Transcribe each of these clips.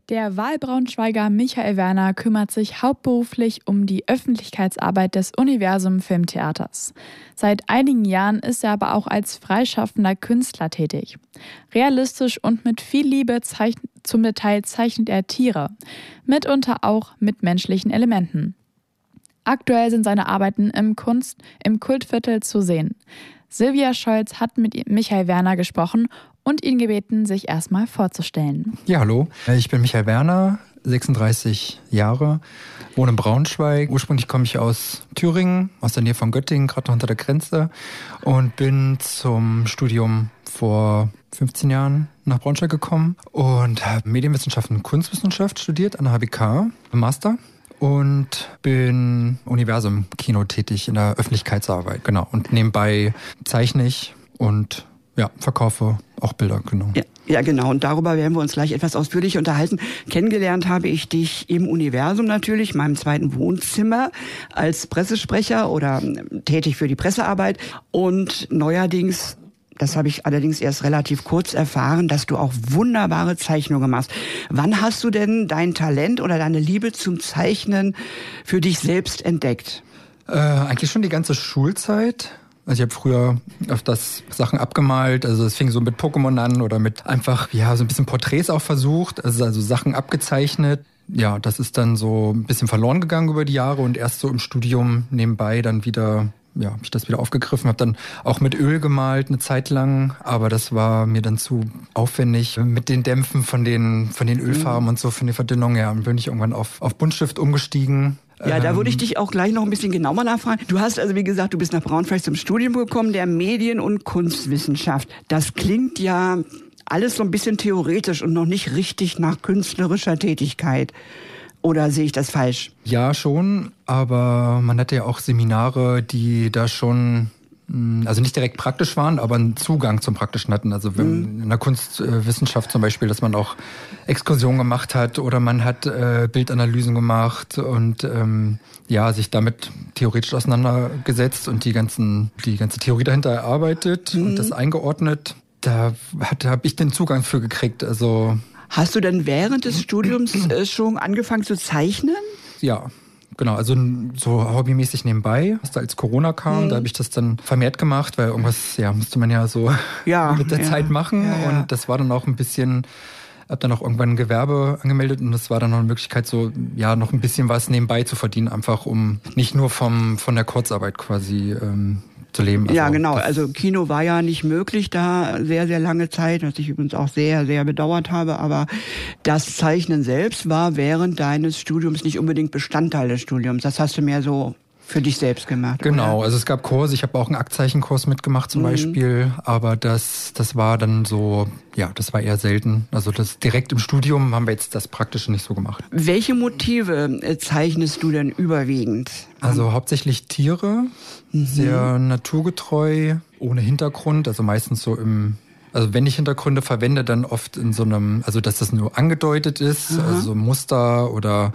Der Wahlbraunschweiger Michael Werner kümmert sich hauptberuflich um die Öffentlichkeitsarbeit des Universum Filmtheaters. Seit einigen Jahren ist er aber auch als freischaffender Künstler tätig. Realistisch und mit viel Liebe zum Detail zeichnet er Tiere, mitunter auch mit menschlichen Elementen. Aktuell sind seine Arbeiten im Kultviertel zu sehen. Silvia Scholz hat mit Michael Werner gesprochen und ihn gebeten, sich erstmal vorzustellen. Ja, hallo. Ich bin Michael Werner, 36 Jahre, wohne in Braunschweig. Ursprünglich komme ich aus Thüringen, aus der Nähe von Göttingen, gerade noch hinter der Grenze. Und bin zum Studium vor 15 Jahren nach Braunschweig gekommen und habe Medienwissenschaften und Kunstwissenschaft studiert an der HBK, im Master. Und bin Universum-Kino tätig in der Öffentlichkeitsarbeit, genau. Und nebenbei zeichne ich und verkaufe auch Bilder, genau. Ja, genau. Und darüber werden wir uns gleich etwas ausführlich unterhalten. Kennengelernt habe ich dich im Universum natürlich, meinem zweiten Wohnzimmer, als Pressesprecher oder tätig für die Pressearbeit. Und neuerdings, das habe ich allerdings erst relativ kurz erfahren, dass du auch wunderbare Zeichnungen machst. Wann hast du denn dein Talent oder deine Liebe zum Zeichnen für dich selbst entdeckt? Eigentlich schon die ganze Schulzeit. Also ich habe früher öfters Sachen abgemalt, also es fing so mit Pokémon an oder mit einfach, so ein bisschen Porträts auch versucht, also Sachen abgezeichnet. Ja, das ist dann so ein bisschen verloren gegangen über die Jahre und erst so im Studium nebenbei dann wieder, habe ich das wieder aufgegriffen, habe dann auch mit Öl gemalt eine Zeit lang, aber das war mir dann zu aufwendig mit den Dämpfen von den Ölfarben und so, von der Verdünnung. Ja, dann bin ich irgendwann auf Buntstift umgestiegen. Ja, da würde ich dich auch gleich noch ein bisschen genauer nachfragen. Du hast also, wie gesagt, du bist nach Braunschweig zum Studium gekommen, der Medien- und Kunstwissenschaft. Das klingt ja alles so ein bisschen theoretisch und noch nicht richtig nach künstlerischer Tätigkeit. Oder sehe ich das falsch? Ja, schon, aber man hatte ja auch Seminare, die da schon, also nicht direkt praktisch waren, aber einen Zugang zum Praktischen hatten. Also in der Kunstwissenschaft zum Beispiel, dass man auch Exkursionen gemacht hat oder man hat Bildanalysen gemacht und sich damit theoretisch auseinandergesetzt und die ganze Theorie dahinter erarbeitet und das eingeordnet. Da habe ich den Zugang für gekriegt. Also hast du denn während des Studiums schon angefangen zu zeichnen? Ja. Genau, also so hobbymäßig nebenbei. Als Corona kam, da habe ich das dann vermehrt gemacht, weil irgendwas, musste man ja so mit der Zeit machen. Ja. Und das war dann auch ein bisschen, habe dann auch irgendwann ein Gewerbe angemeldet und das war dann noch eine Möglichkeit, so noch ein bisschen was nebenbei zu verdienen, einfach um nicht nur von der Kurzarbeit quasi zu leben. Also ja, genau. Also Kino war ja nicht möglich da sehr, sehr lange Zeit, was ich übrigens auch sehr, sehr bedauert habe. Aber das Zeichnen selbst war während deines Studiums nicht unbedingt Bestandteil des Studiums. Das hast du mehr so für dich selbst gemacht. Genau, oder? Also es gab Kurse. Ich habe auch einen Aktzeichenkurs mitgemacht zum Beispiel. Aber das war dann so, das war eher selten. Also das direkt im Studium haben wir jetzt das Praktische nicht so gemacht. Welche Motive zeichnest du denn überwiegend? Also hauptsächlich Tiere, sehr naturgetreu, ohne Hintergrund, also meistens so also wenn ich Hintergründe verwende, dann oft in so einem, also dass das nur angedeutet ist, also so ein Muster oder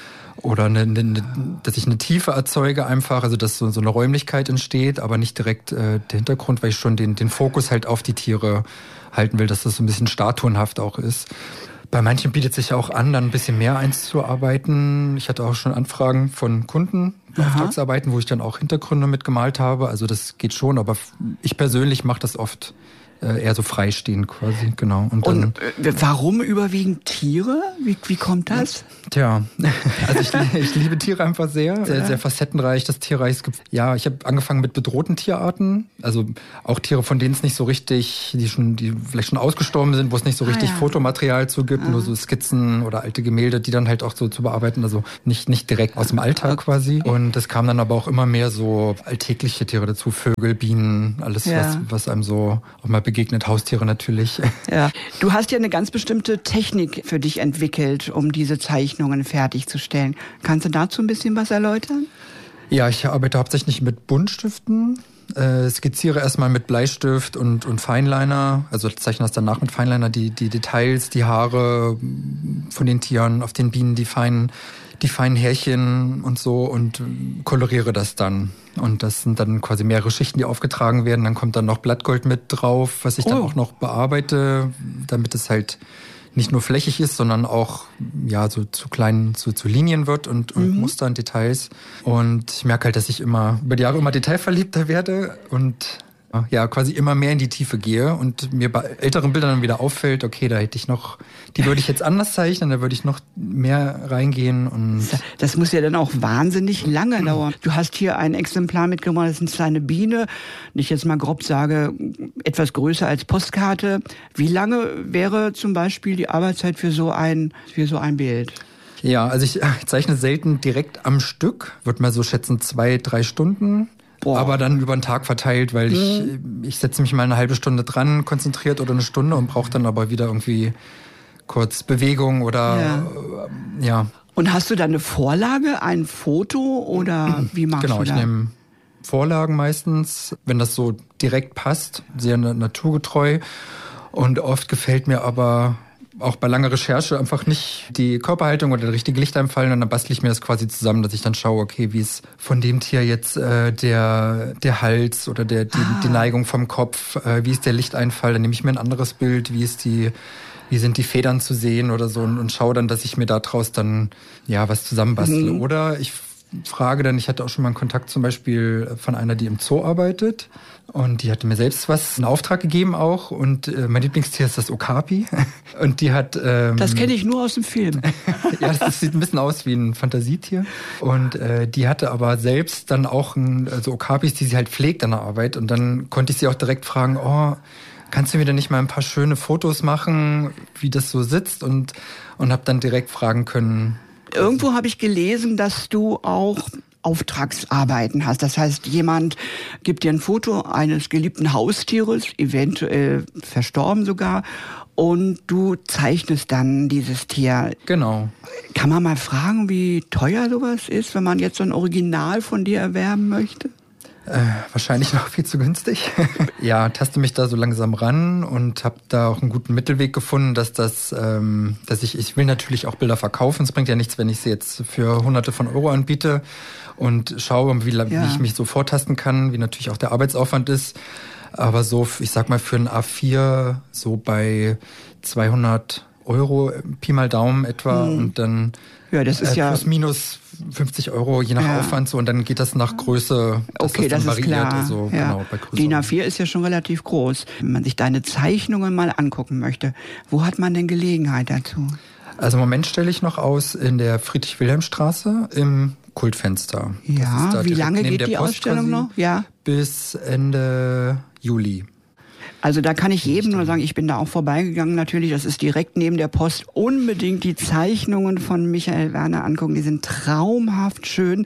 dass ich eine Tiefe erzeuge einfach, also dass so eine Räumlichkeit entsteht, aber nicht direkt der Hintergrund, weil ich schon den Fokus halt auf die Tiere halten will, dass das so ein bisschen statuen-haft auch ist. Bei manchen bietet sich ja auch an, dann ein bisschen mehr einzuarbeiten. Ich hatte auch schon Anfragen von Kunden, Auftragsarbeiten, wo ich dann auch Hintergründe mitgemalt habe. Also das geht schon, aber ich persönlich mache das oft eher so freistehend quasi, genau. Und warum überwiegend Tiere? Wie kommt das? Tja, also ich liebe Tiere einfach sehr, sehr facettenreich, das Tierreich. Ich habe angefangen mit bedrohten Tierarten, also auch Tiere, von denen es nicht so richtig, die vielleicht schon ausgestorben sind, wo es nicht so richtig Fotomaterial zu gibt, nur so Skizzen oder alte Gemälde, die dann halt auch so zu bearbeiten, also nicht direkt aus dem Alltag quasi. Und es kamen dann aber auch immer mehr so alltägliche Tiere dazu, Vögel, Bienen, alles, was einem so auch mal begegnet, Haustiere natürlich. Ja. Du hast ja eine ganz bestimmte Technik für dich entwickelt, um diese Zeichnungen fertigzustellen. Kannst du dazu ein bisschen was erläutern? Ja, ich arbeite hauptsächlich mit Buntstiften. Skizziere erstmal mit Bleistift und Feinliner, also zeichne das danach mit Feinliner, die Details, die Haare von den Tieren, auf den Bienen, die feinen Härchen und so und koloriere das dann. Und das sind dann quasi mehrere Schichten, die aufgetragen werden. Dann kommt dann noch Blattgold mit drauf, was ich dann auch noch bearbeite, damit es halt nicht nur flächig ist, sondern auch ja so zu kleinen, so zu Linien wird und Muster und Details. Und ich merke halt, dass ich über die Jahre immer detailverliebter werde und ja, quasi immer mehr in die Tiefe gehe und mir bei älteren Bildern dann wieder auffällt, okay, da hätte ich noch, die würde ich jetzt anders zeichnen, da würde ich noch mehr reingehen. Und das muss ja dann auch wahnsinnig lange dauern. Du hast hier ein Exemplar mitgebracht, das ist eine kleine Biene, ich jetzt mal grob sage, etwas größer als Postkarte. Wie lange wäre zum Beispiel die Arbeitszeit für so ein Bild? Ja, also ich zeichne selten direkt am Stück, würde mal so schätzen 2-3 Stunden. Boah. Aber dann über den Tag verteilt, weil ich setze mich mal eine halbe Stunde dran, konzentriert oder eine Stunde und brauche dann aber wieder irgendwie kurz Bewegung oder ja. Und hast du da eine Vorlage, ein Foto oder wie machst du das? Genau, ich nehme Vorlagen meistens, wenn das so direkt passt, sehr naturgetreu. Und oft gefällt mir aber auch bei langer Recherche einfach nicht die Körperhaltung oder der richtige Lichteinfall und dann bastle ich mir das quasi zusammen, dass ich dann schaue, okay, wie ist von dem Tier jetzt der Hals oder die Neigung vom Kopf, wie ist der Lichteinfall, dann nehme ich mir ein anderes Bild, wie sind die Federn zu sehen oder so und schaue dann, dass ich mir daraus dann ja was zusammenbastle. Oder ich frage dann, ich hatte auch schon mal einen Kontakt zum Beispiel von einer, die im Zoo arbeitet und die hatte mir selbst einen Auftrag gegeben auch und mein Lieblingstier ist das Okapi und die hat... das kenne ich nur aus dem Film. Ja, das sieht ein bisschen aus wie ein Fantasietier und die hatte aber selbst dann auch Okapis, die sie halt pflegt an der Arbeit und dann konnte ich sie auch direkt fragen, kannst du mir denn nicht mal ein paar schöne Fotos machen, wie das so sitzt und habe dann direkt fragen können. Irgendwo habe ich gelesen, dass du auch Auftragsarbeiten hast. Das heißt, jemand gibt dir ein Foto eines geliebten Haustieres, eventuell verstorben sogar, und du zeichnest dann dieses Tier. Genau. Kann man mal fragen, wie teuer sowas ist, wenn man jetzt so ein Original von dir erwerben möchte? Wahrscheinlich noch viel zu günstig. Ja, taste mich da so langsam ran und habe da auch einen guten Mittelweg gefunden, dass ich will natürlich auch Bilder verkaufen. Es bringt ja nichts, wenn ich sie jetzt für Hunderte von Euro anbiete und schaue, wie ich mich so vortasten kann, wie natürlich auch der Arbeitsaufwand ist. Aber so, ich sag mal, für ein A4 so bei 200 Euro, Pi mal Daumen etwa und dann das ist plus minus 50 Euro, je nach Aufwand so und dann geht das nach Größe, okay, das ist klar. Also, genau, bei DIN A4 ist ja schon relativ groß. Wenn man sich deine Zeichnungen mal angucken möchte, wo hat man denn Gelegenheit dazu? Also im Moment stelle ich noch aus in der Friedrich-Wilhelm-Straße im Kultfenster. Ja, wie lange geht die Ausstellung noch? Ja. Bis Ende Juli. Also da kann ich jedem nur sagen, ich bin da auch vorbeigegangen natürlich, das ist direkt neben der Post. Unbedingt die Zeichnungen von Michael Werner angucken, die sind traumhaft schön.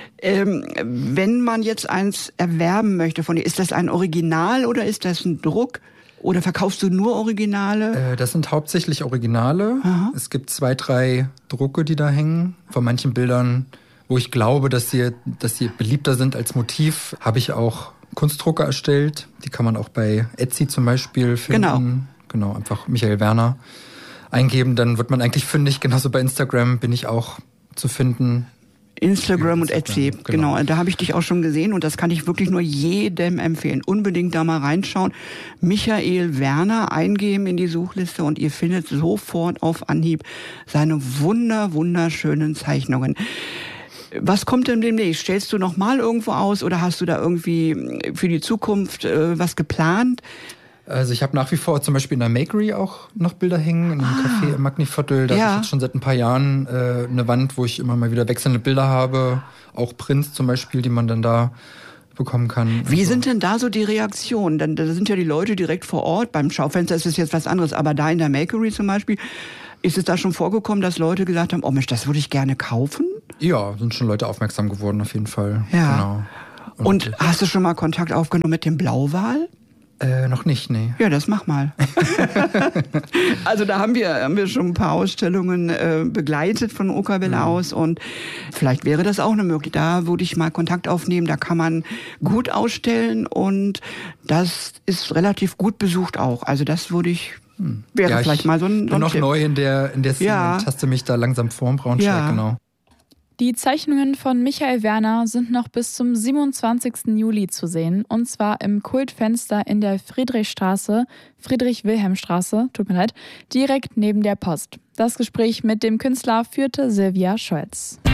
Wenn man jetzt eins erwerben möchte von dir, ist das ein Original oder ist das ein Druck? Oder verkaufst du nur Originale? Das sind hauptsächlich Originale. Aha. Es gibt 2-3 Drucke, die da hängen. Von manchen Bildern, wo ich glaube, dass sie beliebter sind als Motiv, habe ich auch Kunstdrucke erstellt. Die kann man auch bei Etsy zum Beispiel finden. Genau, einfach Michael Werner eingeben, dann wird man eigentlich fündig. Genauso bei Instagram bin ich auch zu finden. Instagram und Etsy, genau. Da habe ich dich auch schon gesehen und das kann ich wirklich nur jedem empfehlen. Unbedingt da mal reinschauen. Michael Werner eingeben in die Suchliste und ihr findet sofort auf Anhieb seine wunderschönen Zeichnungen. Was kommt denn demnächst? Stellst du noch mal irgendwo aus oder hast du da irgendwie für die Zukunft was geplant? Also ich habe nach wie vor zum Beispiel in der Makery auch noch Bilder hängen, in einem Café im Magniviertel. Da habe ich jetzt schon seit ein paar Jahren eine Wand, wo ich immer mal wieder wechselnde Bilder habe. Auch Prints zum Beispiel, die man dann da bekommen kann. Wie sind denn da so die Reaktionen? Denn da sind ja die Leute direkt vor Ort. Beim Schaufenster ist es jetzt was anderes. Aber da in der Makery zum Beispiel, ist es da schon vorgekommen, dass Leute gesagt haben, oh Mensch, das würde ich gerne kaufen? Ja, sind schon Leute aufmerksam geworden auf jeden Fall. Ja. Genau. Und hast du schon mal Kontakt aufgenommen mit dem Blauwal? Noch nicht, nee. Ja, das mach mal. Also da haben wir schon ein paar Ausstellungen begleitet von Okawelle aus und vielleicht wäre das auch eine Möglichkeit. Da würde ich mal Kontakt aufnehmen, da kann man gut ausstellen und das ist relativ gut besucht auch. Also das würde ich, wäre vielleicht mal so ein bin noch Tipp. Neu in der Szene und taste mich da langsam vor in Braunschweig, genau. Die Zeichnungen von Michael Werner sind noch bis zum 27. Juli zu sehen, und zwar im Kultfenster in der Friedrich-Wilhelm-Straße, direkt neben der Post. Das Gespräch mit dem Künstler führte Silvia Scholz.